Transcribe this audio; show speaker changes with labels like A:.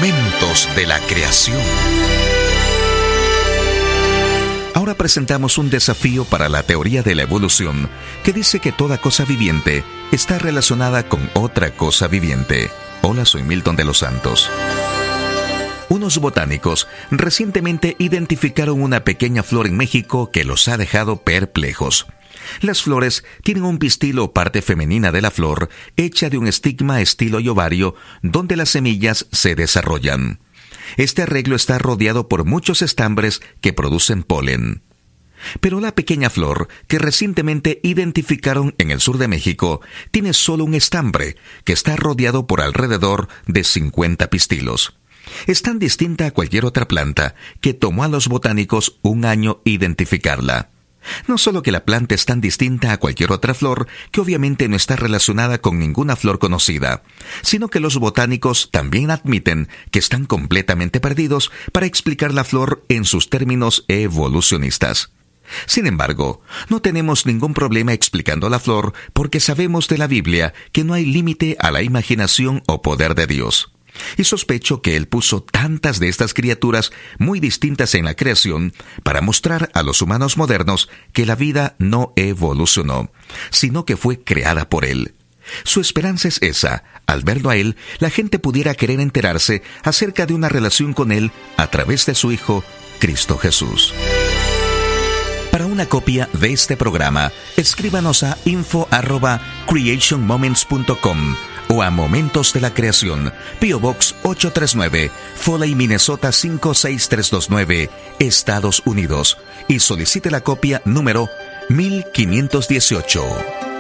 A: Momentos de la creación. Ahora presentamos un desafío para la teoría de la evolución que dice que toda cosa viviente está relacionada con otra cosa viviente. Hola, soy Milton de los Santos. Unos botánicos recientemente identificaron una pequeña flor en México que los ha dejado perplejos. Las flores tienen un pistil o parte femenina de la flor hecha de un estigma estilo y ovario donde las semillas se desarrollan. Este arreglo está rodeado por muchos estambres que producen polen. Pero la pequeña flor que recientemente identificaron en el sur de México tiene solo un estambre que está rodeado por alrededor de 50 pistilos. Es tan distinta a cualquier otra planta que tomó a los botánicos un año identificarla. No solo que la planta es tan distinta a cualquier otra flor, que obviamente no está relacionada con ninguna flor conocida, sino que los botánicos también admiten que están completamente perdidos para explicar la flor en sus términos evolucionistas. Sin embargo, no tenemos ningún problema explicando la flor porque sabemos de la Biblia que no hay límite a la imaginación o poder de Dios. Y sospecho que Él puso tantas de estas criaturas muy distintas en la creación para mostrar a los humanos modernos que la vida no evolucionó, sino que fue creada por Él. Su esperanza es esa: al verlo a Él, la gente pudiera querer enterarse acerca de una relación con Él a través de su Hijo, Cristo Jesús. Para una copia de este programa, escríbanos a info@creationmoments.com o a Momentos de la Creación, P.O. Box 839, Foley, Minnesota 56329, Estados Unidos, y solicite la copia número 1518.